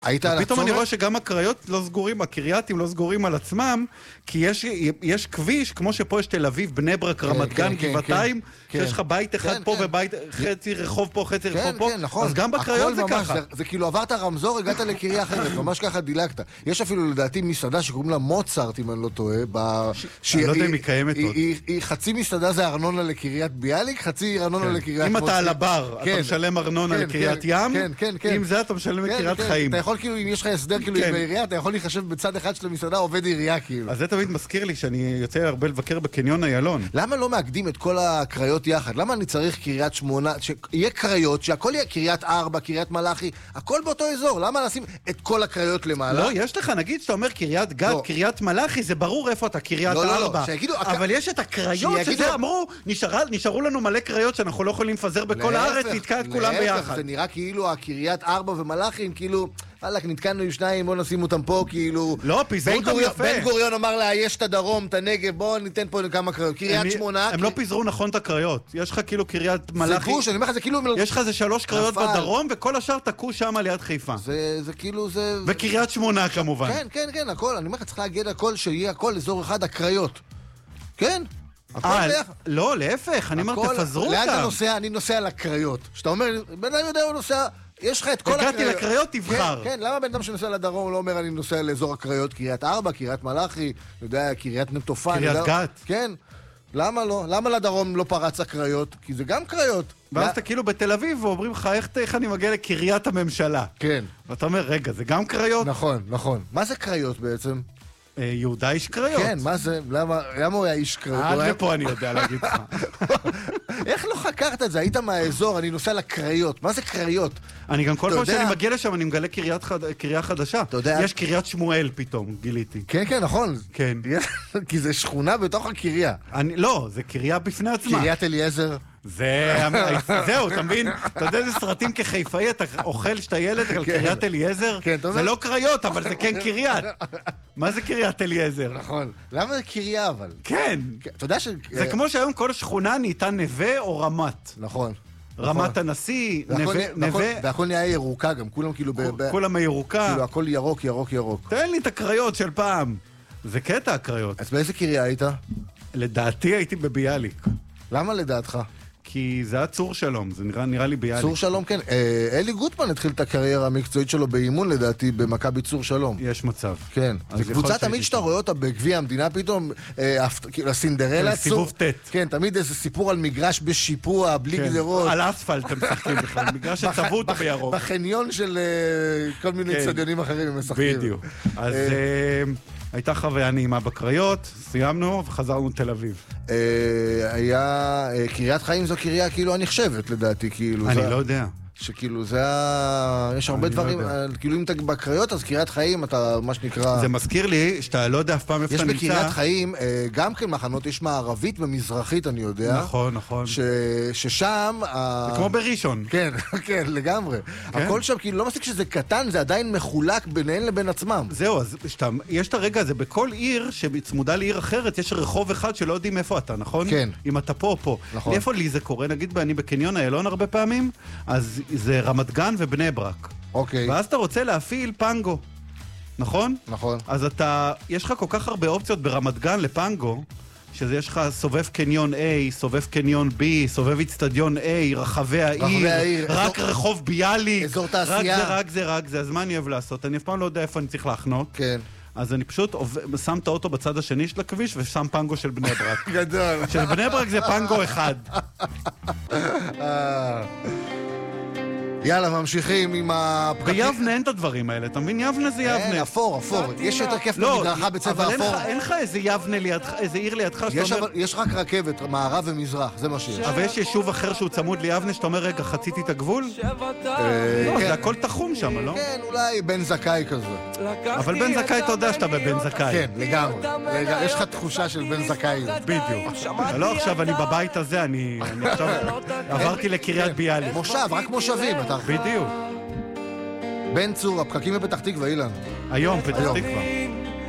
פתאום אני רואה שגם הקריות לא סגורים, הקרייתים לא סגורים על עצמם, כי יש כביש, כמו שפה יש תל אביב, בני ברק, רמת גן, גבעתיים, שיש לך בית אחד פה ובית, חצי רחוב פה, חצי רחוב פה, אז גם בקריות זה ככה. זה כאילו עברת רמזור, הגעת לקריה אחרת, ממש ככה דילגת. יש אפילו לדעתי מסעדה שקוראים לה מוצרט, אם אני לא טועה, אני לא יודע אם היא קיימת עוד. חצי מסעדה זה ארנונה לקריית ביאליק, חצי ארנונה לקריית אם אתה על הבר, אתה משלם ארנונה לקריית ים, אם זה אתה משלם לקריית חיים. כאילו, אם יש לך הסדר כאילו עם העירייה, אתה יכול להיחשב בצד אחד של המסעדה עובד עירייה כאילו. אז זה תמיד מזכיר לי שאני יוצא הרבה לבקר בקניון איילון. למה לא מאגדים את כל הקריות יחד? למה אני צריך קריית שמונה, שיהיה קריות, שהכל יהיה קריית 4, קריית מלאכי, הכל באותו אזור, למה לשים את כל הקריות למעלה? לא, יש לך, נגיד שאתה אומר קריית גת, קריית מלאכי, זה ברור איפה אתה, קריית 4. אבל יש את הקריות שזה אמרו, נשארו לנו מלא קריות שאנחנו לא יכולים לפזר בכל הארץ, נתקע את כולם ביחד. זה נראה כאילו הקריית 4 ומלאכי הם כאילו הלך, נתקענו עם שניים, בוא נשים אותם פה, כאילו... לא, פיזרו אותם יפה. בן גוריון אמר לה, יש את הדרום, את הנגב, בוא ניתן פה כמה קריות. קריית שמונה... הם לא פיזרו נכון את הקריות. יש לך כאילו קריית מלאכי... זה פוש, אני אומר לך, זה כאילו... יש לך איזה 3 קריות בדרום, וכל השאר תקעו שם ליד חיפה. זה כאילו, זה... וקריית שמונה, כמובן. כן, כן, כן, הכל. אני אומר לך, צריך להגיד הכל, שיהיה הכל אזור אחד, הקריות. כן? לא, להפך, אני אומר, תפזרו אותם. לאן אתה נוסע? אני נוסע לקריות. שאתה אומר, בן אדם יודע, הוא נוסע, יש לך את כל הקריות. הגעתי לקריות, תבחר. כן, למה בן אדם שנוסע לדרום לא אומר, אני נוסע לאזור הקריות, קריית 4, קריית מלאכי, אני יודע, קריית נטופה. קריית גת. כן. למה לא? למה לדרום לא פרץ הקריות? כי זה גם קריות. ואז אתה כאילו בתל אביב ואומרים לך, איך אני מגיע לקריית הממשלה? כן. ואתה אומר, רגע, זה גם קריות? נכון, נכון. מה זה קריות בעצם? יהודה איש קריות. כן, מה זה? למה הוא היה איש קריות? עד לפה אני יודע להגיד לך. איך לא חקרת את זה? היית מהאזור, אני נוסע לקריות. מה זה קריות? אני גם כל פעם שאני מגיע לשם, אני מגלה קריה חדשה. יש קריית שמואל פתאום, גיליתי. כן, כן, נכון. כן. כי זה שכונה בתוך הקריה. לא, זה קריה בפני עצמה. קריית אליעזר. זהו, אתה מבין? אתה יודע איזה סרטים כחיפאי, אתה אוכל שאתה ילד על קריית אליעזר? זה לא קריות, אבל זה כן קריית. מה זה קריית אליעזר? נכון. למה זה קריה אבל? כן. אתה יודע זה כמו שהיום כל שכונה נהייתה נווה או רמת. נכון. רמת הנשיא, נווה. והכל נהיה ירוקה גם, כולם כאילו... כולם הירוקה. כאילו הכל ירוק, ירוק, ירוק. תן לי את הקריות של פעם. זה קטע הקריות. אז באיזה קריה היית? לדעתי הייתי בביאליק. למה לדעתך? כי זה היה צור שלום, זה נראה לי ביאליק. צור שלום, כן. אלי גוטמן התחיל את הקריירה המקצועית שלו באימון, לדעתי, במכבי צור שלום. יש מצב. כן. זה קבוצה תמיד שאתה רואה אותה בגביע המדינה, פתאום, הסינדרלה. סיבוב ט'. כן, תמיד איזה סיפור על מגרש בשיפוע, בלי גדרות. על אספלט הם משחקים בכלל, מגרש שצבעו אותו בירוק. בחניון של כל מיני צדיונים אחרים הם משחקים. בדיוק. אז... הייתה חוויה נעימה בקריות, סיימנו וחזרנו לתל אביב. היה... קריית חיים זו קריה כאילו הנחשבת לדעתי, כאילו... אני לא יודע. שכאילו זה היה... יש הרבה דברים, כאילו אם אתה בקריות, אז קריית חיים, אתה מה שנקרא... זה מזכיר לי שאתה לא יודע אף פעם איפה אתה נמצא. יש בקריית חיים, גם כן מחנות, יש מערבית ומזרחית, אני יודע. נכון, נכון. ששם... זה כמו בראשון. כן, כן, לגמרי. הכל שם, כאילו, לא מספיק שזה קטן, זה עדיין מחולק ביניהן לבין עצמם. זהו, אז יש את הרגע הזה, בכל עיר שצמודה לעיר אחרת, יש רחוב אחד שלא יודעים איפה אתה, נכון? כן. אם אתה פה או פה. נכון. איפה לי זה קורה? נגיד, אני בקניון איילון הרבה פעמים, אז זה רמת גן ובני ברק. אוקיי. ואז אתה רוצה להפעיל פנגו, נכון? נכון. אז יש לך כל כך הרבה אופציות ברמת גן לפנגו, שזה יש לך סובב קניון A, סובב קניון B, סובב אצטדיון A, רחבי העיר, רק רחוב ביאליק, אזור תעשייה. רק זה, אז מה אני אוהב לעשות? אני אף פעם לא יודע איפה אני צריך להחנות. כן. אז אני פשוט שם את האוטו בצד השני של הכביש ושם פנגו של בני ברק. גדול. של בני ברק זה פנגו אחד. יאללה, ממשיכים עם הפקקים. ביבנה אין את הדברים האלה, אתה מבין? יבנה זה יבנה. אין, אפור. יש יותר כיף במדרכה בצבע אפור. אבל אין לך איזה יבנה לידך, איזה עיר לידך שאתה אומר... יש רק רכבת, מערב ומזרח, זה מה שיש. אבל יש יישוב אחר שהוא צמוד ליבנה, שאתה אומר, רגע, חציתי את הגבול? לא, זה הכל תחום שם, לא? כן, אולי בן זכאי כזה. אבל בן זכאי, אתה יודע שאתה בבן זכאי. כן, לגמרי. יש לך תחושה של בן זכאי. בדיוק. לא עכשיו, אני בבית הזה, אני עכשיו עברתי לקריית ביאליק. מושב, רק מושבים. בדיוק. בן צור, הפקקים בפתח תקווה, אילן. היום, פתח תקווה.